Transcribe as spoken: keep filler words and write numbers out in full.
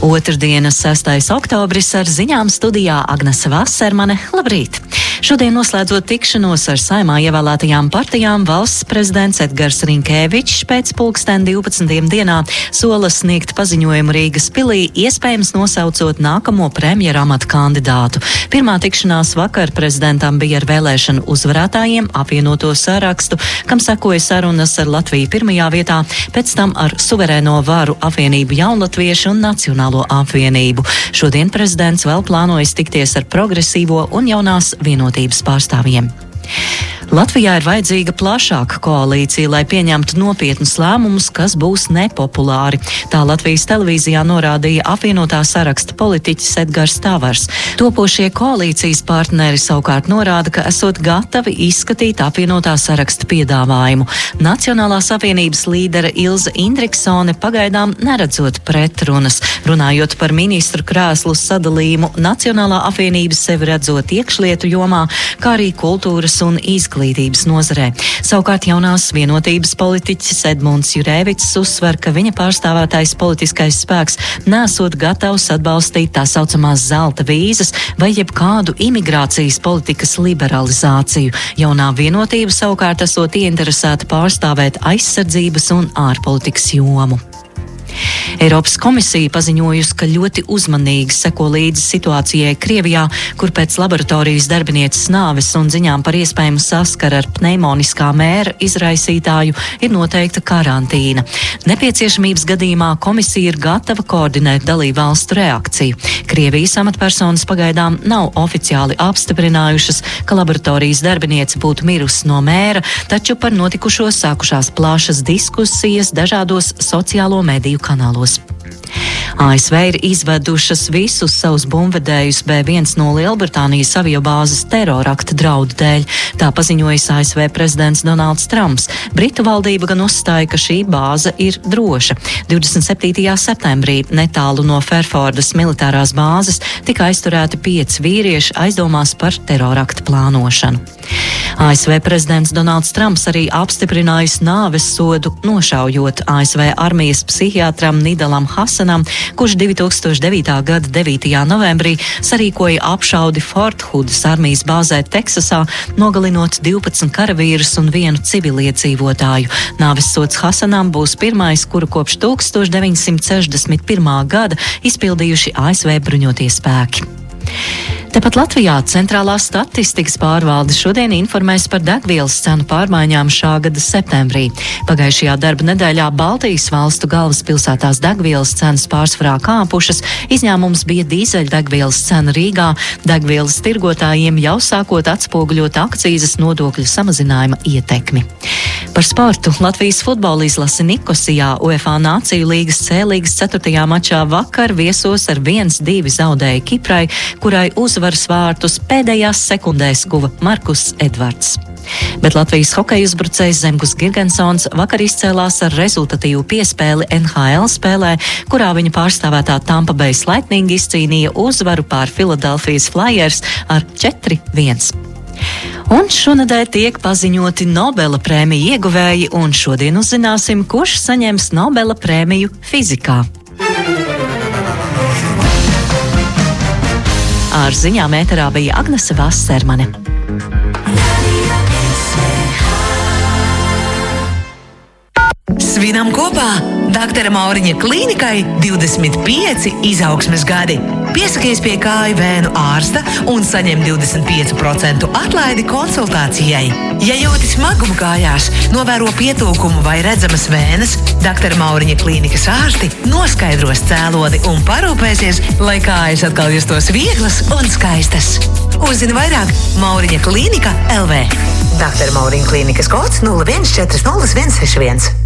Otrdienas sestais oktobris ar ziņām studijā Agnese Vasermane. Labrīt! Šodien noslēdzot tikšanos ar Saeimā ievēlētajām partijām, valsts prezidents Edgars Rinkēvičs pēc pulksten divpadsmitiem dienā sola sniegt paziņojumu Rīgas pilī, iespējams nosaucot nākamo premjera amata kandidātu. Pirmā tikšanās vakar prezidentam bija ar vēlēšanu uzvarētājiem apvienoto sarakstu, kam sekoja sarunas ar Latviju pirmajā vietā, pēc tam ar Suverēno varu apvienību Jaunlatviešu un Nacionālo apvienību. Šodien prezidents vēl plānojas tikties ar progresīvo un jaunās vienotības pārstāvjiem. Latvijā ir vajadzīga plašāka koalīcija, lai pieņemtu nopietnus lēmumus, kas būs nepopulāri. Tā Latvijas televīzijā norādīja apvienotā saraksta politiķis Edgars Tavars. Topošie koalīcijas partneri savukārt norāda, ka esot gatavi izskatīt apvienotā saraksta piedāvājumu. Nacionālās apvienības līdere Ilze Indriksone pagaidām neredzot pretrunas. Runājot par ministru krēslu sadalījumu, Nacionālā apvienība sevi redzot iekšlietu jomā, kā arī kultūras un izglītības nozarē. Savukārt jaunās vienotības politiķis Edmunds Jurēvics uzsver, ka viņa pārstāvētais politiskais spēks nesot gatavs atbalstīt tā saucamās zelta vīzas vai jebkādu imigrācijas politikas liberalizāciju. Jaunā vienotība savukārt esot ieinteresēta pārstāvēt aizsardzības un ārpolitikas jomu. Eiropas komisija paziņojusi, ka ļoti uzmanīgi seko līdzi situācijai Krievijā, kur pēc laboratorijas darbinieces nāves un ziņām par iespējamu saskaru ar pneimoniskā mēra izraisītāju ir noteikta karantīna. Nepieciešamības gadījumā komisija ir gatava koordinēt dalību valstu reakciju. Krievijas amatpersonas pagaidām nav oficiāli apstiprinājušas, ka laboratorijas darbiniece būtu mirusi no mēra, taču par notikušo sākušās plašas diskusijas dažādos sociālo mediju kanālos. A S V ir izvedušas visus savus bumbvedējus B viens no Lielbritānijas aviobāzes terorakta draudu dēļ. Tā paziņojis A S V prezidents Donalds Trumps. Britu valdība gan uzstāja, ka šī bāze ir droša. divdesmit septītajā septembrī netālu no Ferfordas militārās bāzes tika aizturēti pieci vīrieši aizdomās par terorakta plānošanu. A S V prezidents Donalds Trumps arī apstiprinājis nāves sodu, nošaujot A S V armijas psihiatram Nidalam Hasanam, kurš divi tūkstoši devītā gada devītajā novembrī sarīkoja apšaudi Fort Hoodas armijas bāzē Teksasā, nogalinot divpadsmit karavīrus un vienu civiliedzīvotāju. Nāves sods Hasanam būs pirmais, kuru kopš tūkstoš deviņsimt sešdesmit pirmā gada izpildījuši A S V bruņotie spēki. Tepat Latvijā Centrālā statistikas pārvalde šodien informēs par degvielas cenu pārmaiņām šā gada septembrī. Pagājušajā darba nedēļā Baltijas valstu galvaspilsētās degvielas cenas pārsvarā kāpušas, izņēmums bija dīzeļdegvielas cena Rīgā, degvielas tirgotājiem jau sākot atspoguļot akcīzes nodokļu samazinājuma ietekmi. Par sportu Latvijas futbola izlase Nikosijā UEFA Nāciju līgas C līgas ceturtajā mačā vakar viesos ar viens divi zaudēja Kiprai, kurai uzvaras vārtus pēdējās sekundēs guva Markus Edvards. Bet Latvijas hokeja uzbrucējs Zemgus Girgensons vakar izcēlās ar rezultatīvu piespēli N H L spēlē, kurā viņa pārstāvētā Tampa Bay Lightning izcīnīja uzvaru pār Philadelphia Flyers ar četri viens. Un šonedēļ tiek paziņoti Nobela prēmiju ieguvēji, un šodien uzzināsim, kurš saņems Nobela prēmiju fizikā. Ar ziņām ēterā bija Agnese Vasermane. Svinam kopā! Doktora Mauriņa klīnikai divdesmit pieci izaugsmes gadi. Piesakies pie kāju vēnu ārsta un saņem divdesmit pieci procenti atlaidi konsultācijai. Ja jūti smagumu kājās, novēro pietūkumu vai redzamas vēnes, Doktora Mauriņa klīnikas ārsti noskaidros cēloni un parūpēsies, lai kājas atkal justos vieglas un skaistas. Uzzini vairāk Mauriņa klīnika L V. Doktora Mauriņa klīnikas kods nulle viens četri nulle viens seši viens.